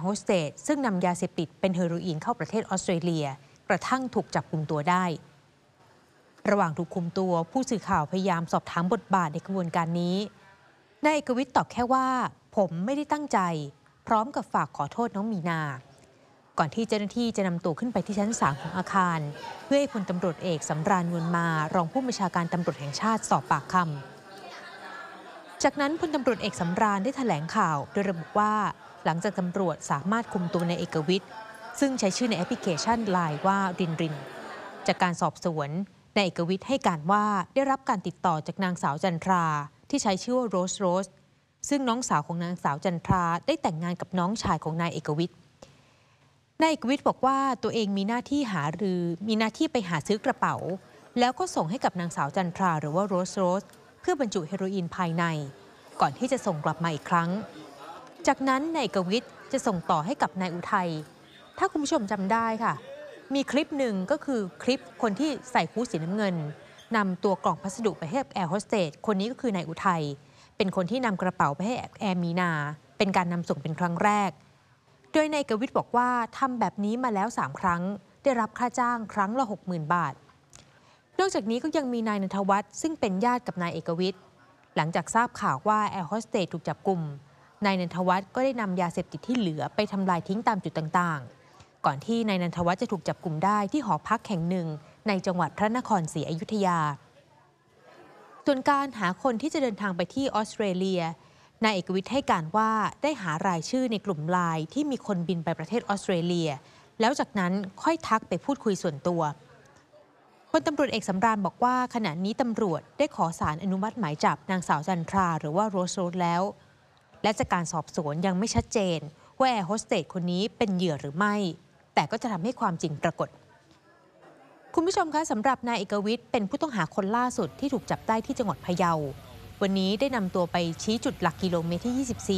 ร์โฮสเตสซึ่งนำยาเสพติดเป็นเฮโรอีนเข้าประเทศออสเตรเลียกระทั่งถูกจับกุมตัวได้ระหว่างถูกคุมตัวผู้สื่อข่าวพยายามสอบถามบทบาทในกระบวนการนี้นายเอกวิทย์ตอบแค่ว่าผมไม่ได้ตั้งใจพร้อมกับฝากขอโทษน้องมีนาก่อนที่เจ้าหน้าที่จะนำตัวขึ้นไปที่ชั้น3ของอาคารเพื่อให้พลตำรวจเอกสำราญนวลมารองผู้บัญชาการตำรวจแห่งชาติสอบปากคำจากนั้นพลตำรวจเอกสำราญได้แถลงข่าวโดยระบุว่าหลังจากตำรวจสามารถคุมตัวนายเอกวิทย์ซึ่งใช้ชื่อในแอปพลิเคชัน LINE ว่ารินจากการสอบสวนนายเอกวิทย์ให้การว่าได้รับการติดต่อจากนางสาวจันทราที่ใช้ชื่อว่าโรสซึ่งน้องสาวของนางสาวจันทราได้แต่งงานกับน้องชายของนายเอกวิทย์นายเอกวิทย์บอกว่าตัวเองมีหน้าที่มีหน้าที่ไปหาซื้อกระเป๋าแล้วก็ส่งให้กับนางสาวจันทราหรือว่าโรสเพื่อบรรจุเฮโรอีนภายในก่อนที่จะส่งกลับมาอีกครั้งจากนั้นนายเอกวิทย์จะส่งต่อให้กับนายอุทัยถ้าคุณผู้ชมจำได้ค่ะมีคลิปหนึ่งก็คือคลิปคนที่ใส่ฮู้ดสีน้ำเงินนำตัวกล่องพัสดุไปให้แอร์โฮสเตสคนนี้ก็คือนายอุทัยเป็นคนที่นำกระเป๋าไปให้แอร์มีนาเป็นการนำส่งเป็นครั้งแรกโดยนายเอกวิทย์บอกว่าทำแบบนี้มาแล้ว3ครั้งได้รับค่าจ้างครั้งละ 60,000 บาทนอกจากนี้ก็ยังมีนายณัฐวัฒน์ซึ่งเป็นญาติกับนายเอกวิทย์หลังจากทราบข่าวว่าแอร์โฮสเตสถูกจับกุมนายณัฐวัฒน์ก็ได้นำยาเสพติดที่เหลือไปทำลายทิ้งตามจุดต่างๆก่อนที่นายณัฐวัฒน์จะถูกจับกุมได้ที่หอพักแห่งหนึ่งในจังหวัดพระนครศรีอยุธยาส่วนการหาคนที่จะเดินทางไปที่ออสเตรเลียนายเอกวิทย์ให้การว่าได้หารายชื่อในกลุ่มไลน์ที่มีคนบินไปประเทศออสเตรเลียแล้วจากนั้นค่อยทักไปพูดคุยส่วนตัวพลตำรวจเอกสำราญบอกว่าขณะนี้ตำรวจได้ขอศาลอนุมัติหมายจับนางสาวจันทราหรือว่าโรสแล้วและจากการสอบสวนยังไม่ชัดเจนว่าแอร์โฮสเตสคนนี้เป็นเหยื่อหรือไม่แต่ก็จะทำให้ความจริงปรากฏคุณผู้ชมคะสำหรับนายเอกวิทย์เป็นผู้ต้องหาคนล่าสุดที่ถูกจับได้ที่จังหวัดพะเยาวันนี้ได้นำตัวไปชี้จุดหลักกิโลเมตรที่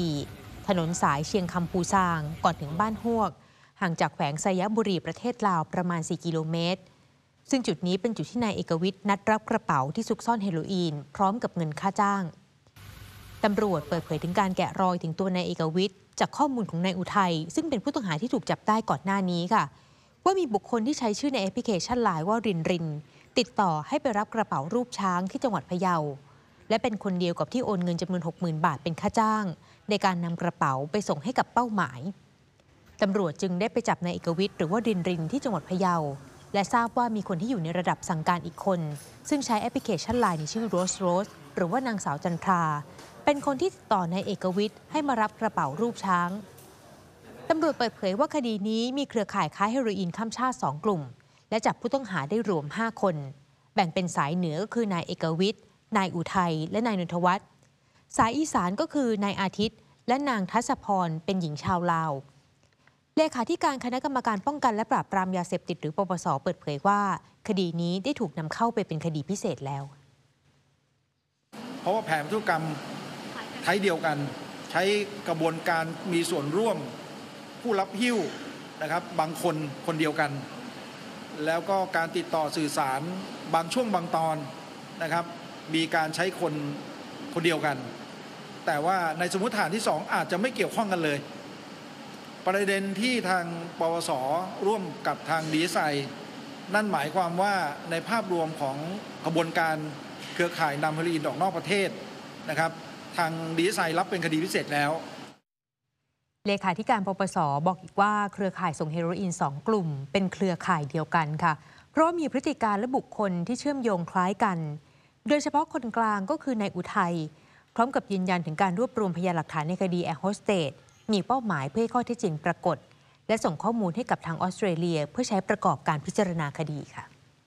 24ถนนสายเชียงคำปูซางก่อนถึงบ้านฮวกห่างจากแขวงไซยบุรีประเทศลาวประมาณ4 กิโลเมตรซึ่งจุดนี้เป็นจุดที่นายเอกวิทย์นัดรับกระเป๋าที่ซุกซ่อนเฮโรอีนพร้อมกับเงินค่าจ้างตำรวจเปิดเผยถึงการแกะรอยถึงตัวนายเอกวิทย์จากข้อมูลของนายอุทัยซึ่งเป็นผู้ต้องหาที่ถูกจับได้ก่อนหน้านี้ค่ะว่ามีบุคคลที่ใช้ชื่อในแอปพลิเคชัน LINE ว่ารินติดต่อให้ไปรับกระเป๋ารูปช้างที่จังหวัดพะเยาและเป็นคนเดียวกับที่โอนเงินจำนวน 60,000 บาทเป็นค่าจ้างในการนำกระเป๋าไปส่งให้กับเป้าหมายตำรวจจึงได้ไปจับนายเอกวิทย์หรือว่ารินที่จังหวัดพะเยาและทราบว่ามีคนที่อยู่ในระดับสั่งการอีกคนซึ่งใช้แอปพลิเคชัน LINE ในชื่อโรสหรือว่านางสาวจันทราเป็นคนที่ติดต่อนายเอกวิทย์ให้มารับกระเป๋ารูปช้างตำรวจเปิดเผยว่าคดีนี้มีเครือข่ายค้าเฮโรอีนข้ามชาติ2 กลุ่มและจับผู้ต้องหาได้รวม5 คนแบ่งเป็นสายเหนือก็คือนายเอกวิทย์นายอุทัยและนายนนทวัฒน์สายอีสานก็คือนายอาทิตย์และนางทัศพรเป็นหญิงชาวลาวเลขาธิการคณะกรรมการป้องกันและปราบปรามยาเสพติดหรือปปส.เปิดเผยว่าคดีนี้ได้ถูกนำเข้าไปเป็นคดีพิเศษแล้วเพราะว่าแผนธุรกรรมไทยเดียวกันใช้กระบวนการมีส่วนร่วมผู้รับหิ้วนะครับบางคนเดียวกันแล้วก็การติดต่อสื่อสารบางช่วงบางตอนนะครับมีการใช้คนเดียวกันแต่ว่าในสมมติฐานที่2อาจจะไม่เกี่ยวข้องกันเลยประเด็นที่ทางปวส.ร่วมกับทางDSIนั่นหมายความว่าในภาพรวมของกระบวนการเครือข่ายนำเฮโรอีนออกนอกประเทศนะครับทางDSIรับเป็นคดีพิเศษแล้วเลขาธิการปปส.บอกอีกว่าเครือข่ายส่งเฮโรอีน2 กลุ่มเป็นเครือข่ายเดียวกันค่ะเพราะมีพฤติการและบุคคลที่เชื่อมโยงคล้ายกันโดยเฉพาะคนกลางก็คือนายอุทัยพร้อมกับยืนยันถึงการรวบรวมพยานหลักฐานในคดีแอร์โฮสเตสมีเป้าหมายเพื่อให้ข้อเท็จจริงปรากฏและส่งข้อมูลให้กับทางออสเตรเลียเพื่อใช้ประกอบการพิจารณาคดีค่ะ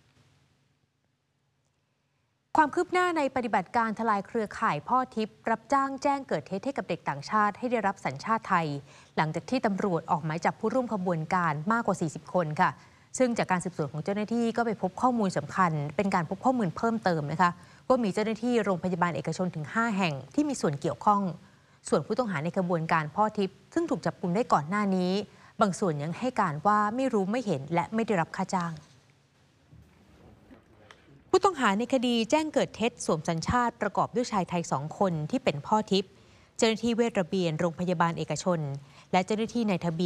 ความคืบหน้าในปฏิบัติการทลายเครือข่ายพ่อทิพย์รับจ้างแจ้งเกิดเท็จให้กับเด็กต่างชาติให้ได้รับสัญชาติไทยหลังจากที่ตำรวจออกหมายจับผู้ร่วมขบวนการมากกว่า40 คนค่ะซึ่งจากการสืบสวนของเจ้าหน้าที่ก็ไปพบข้อมูลสำคัญเป็นการพบข้อมูลเพิ่มเติมนะคะว่ามีเจ้าหน้าที่โรงพยาบาลเอกชนถึง5 แห่งที่มีส่วนเกี่ยวข้องส่วนผู้ต้องหาในกระบวนการพ่อทิพย์ซึ่งถูกจับกุมได้ก่อนหน้านี้บางส่วนยังให้การว่าไม่รู้ไม่เห็นและไม่ได้รับค่าจ้างผู้ต้องหาในคดีแจ้งเกิดเท็จสวมสัญชาติประกอบด้วยชายไทย2 คนที่เป็นพ่อทิพย์เจ้าหน้าที่เวชระเบียนโรงพยาบาลเอกชนและเจ้าหน้าที่นายทะเบียน